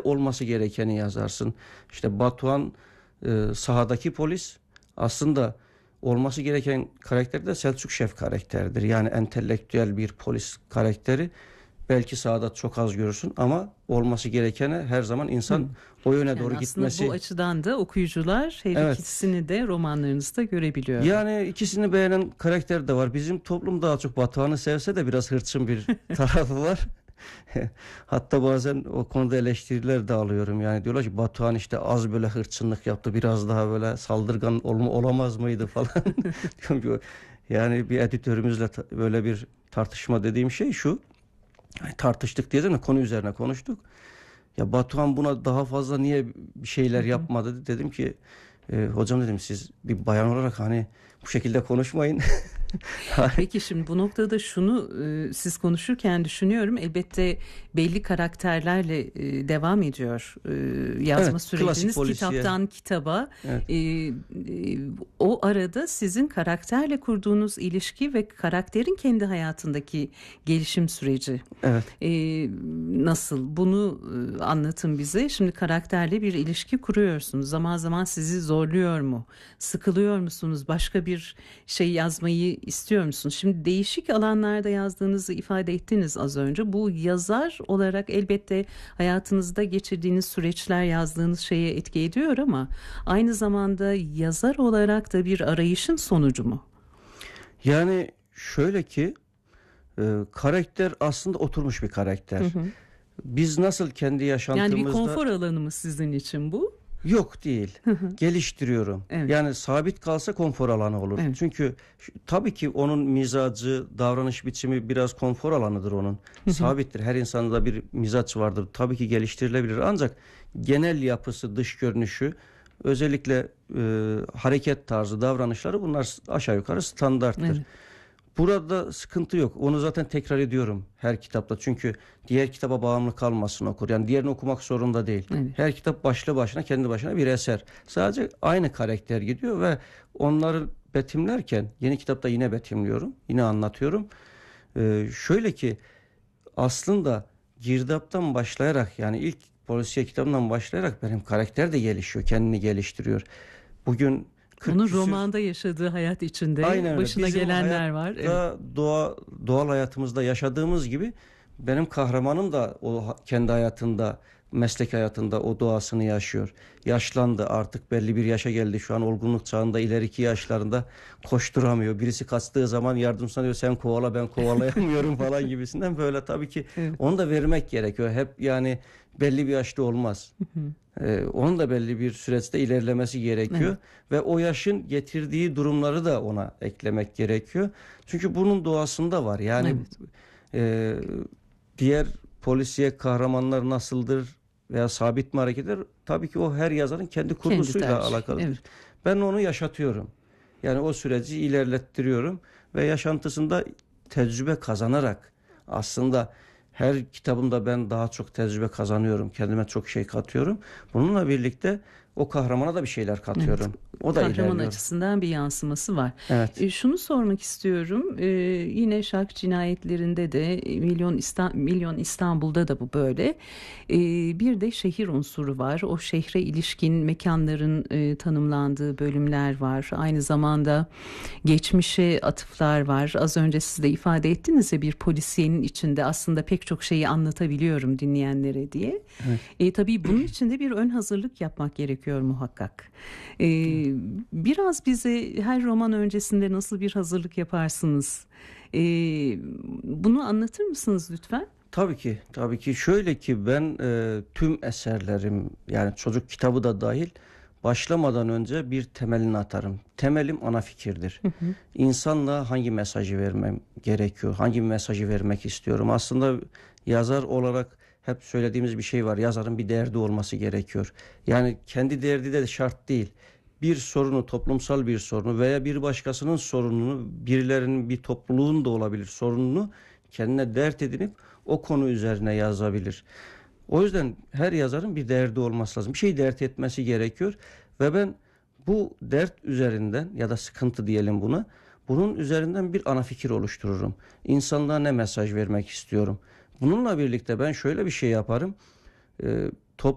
olması gerekeni yazarsın. İşte Batuhan sahadaki polis, aslında olması gereken karakter de Selçuk Şef karakteridir. Yani entelektüel bir polis karakteri. Belki sahada çok az görürsün ama olması gerekene her zaman insan o yöne Yani doğru aslında gitmesi. bu açıdan da okuyucular her ikisini de romanlarınızda görebiliyor. Yani ikisini beğenen karakter de var. Bizim toplum daha çok Batuhan'ı sevse de biraz hırçın bir tarafı var. Hatta bazen o konuda eleştiriler de alıyorum. Yani diyorlar ki Batuhan işte az böyle hırçınlık yaptı, biraz daha böyle saldırgan olamaz mıydı falan. Diyorum ki, yani bir editörümüzle böyle bir tartışma dediğim şey şu. Yani tartıştık diye mi, konu üzerine konuştuk. Ya Batuhan buna daha fazla niye bir şeyler yapmadı, dedim ki hocam dedim, siz bir bayan olarak hani bu şekilde konuşmayın. Peki şimdi bu noktada şunu siz konuşurken düşünüyorum, elbette belli karakterlerle devam ediyor yazma süreciniz kitaptan kitaba. Evet. O arada sizin karakterle kurduğunuz ilişki ve karakterin kendi hayatındaki gelişim süreci. Evet. Nasıl? Bunu anlatın bize. Şimdi karakterle bir ilişki kuruyorsunuz. Zaman zaman sizi zorluyor mu? Sıkılıyor musunuz? Başka bir şey yazmayı istiyor musunuz? Şimdi değişik alanlarda yazdığınızı ifade ettiniz az önce. Bu yazar olarak elbette hayatınızda geçirdiğiniz süreçler yazdığınız şeye etki ediyor ama aynı zamanda yazar olarak da bir arayışın sonucu mu? Yani şöyle ki karakter aslında oturmuş bir karakter. Biz nasıl kendi yaşantımızda... Yani bir konfor alanı mı sizin için bu? Yok değil. Geliştiriyorum. Evet. Yani sabit kalsa konfor alanı olur. Evet. Çünkü tabii ki onun mizacı, davranış biçimi biraz konfor alanıdır onun. Sabittir. Her insanda bir mizaç vardır. Tabii ki geliştirilebilir. Ancak genel yapısı, dış görünüşü, özellikle hareket tarzı, davranışları, bunlar aşağı yukarı standarttır. Evet. Burada sıkıntı yok. Onu zaten tekrar ediyorum her kitapta. Çünkü diğer kitaba bağımlı kalmasın okur. Yani diğerini okumak zorunda değil. Evet. Her kitap başlı başına, kendi başına bir eser. Sadece aynı karakter gidiyor ve onları betimlerken yeni kitapta yine betimliyorum. Yine anlatıyorum. Şöyle ki aslında girdaptan başlayarak, yani ilk polisiye kitabından başlayarak benim karakter de gelişiyor. Kendini geliştiriyor. Bugün onun romanda yaşadığı hayat içinde başına bizim gelenler var. Evet. Doğal hayatımızda yaşadığımız gibi benim kahramanım da o kendi hayatında, meslek hayatında o doğasını yaşıyor. Yaşlandı, artık belli bir yaşa geldi. Şu an olgunluk çağında, ileriki yaşlarında koşturamıyor. Birisi kaçtığı zaman yardım sanıyor, sen kovala, ben kovalayamıyorum falan gibisinden. Böyle tabii ki onu da vermek gerekiyor. Hep yani belli bir yaşta olmaz. Onun da belli bir süreçte ilerlemesi gerekiyor. Ve o yaşın getirdiği durumları da ona eklemek gerekiyor. Çünkü bunun doğasında var. Yani diğer polisiye kahramanlar nasıldır veya sabit mi hareket eder? Tabii ki o her yazarın kendi kurgusuyla alakalıdır. Evet. Ben onu yaşatıyorum. Yani o süreci ilerlettiriyorum ve yaşantısında tecrübe kazanarak, aslında her kitabımda ben daha çok tecrübe kazanıyorum. Kendime çok şey katıyorum. Bununla birlikte o kahramana da bir şeyler katıyorum. Evet. O da kahraman açısından bir yansıması var. Evet. Şunu sormak istiyorum. Yine Şark Cinayetlerinde de Milyon İstanbul'da da bu böyle. Bir de şehir unsuru var. O şehre ilişkin mekanların tanımlandığı bölümler var. Aynı zamanda geçmişe atıflar var. Az önce siz de ifade ettiniz ya, bir polisiyenin içinde aslında pek çok şeyi anlatabiliyorum dinleyenlere diye. Evet. Tabii bunun için de bir ön hazırlık yapmak gerekiyor muhakkak. Biraz bize her roman öncesinde nasıl bir hazırlık yaparsınız? Bunu anlatır mısınız lütfen? Tabii ki. Şöyle ki ben tüm eserlerim, yani çocuk kitabı da dahil, başlamadan önce bir temelini atarım. Temelim ana fikirdir. İnsanla hangi mesajı vermem gerekiyor? Hangi mesajı vermek istiyorum? Aslında yazar olarak hep söylediğimiz bir şey var. Yazarın bir derdi olması gerekiyor. Yani kendi derdi de şart değil. Bir sorunu, toplumsal bir sorunu veya bir başkasının sorununu, birilerinin, bir topluluğun da olabilir sorununu kendine dert edinip o konu üzerine yazabilir. O yüzden her yazarın bir derdi olması lazım. Bir şey dert etmesi gerekiyor ve ben bu dert üzerinden, ya da sıkıntı diyelim buna, bunun üzerinden bir ana fikir oluştururum. İnsanlığa ne mesaj vermek istiyorum? Bununla birlikte ben şöyle bir şey yaparım.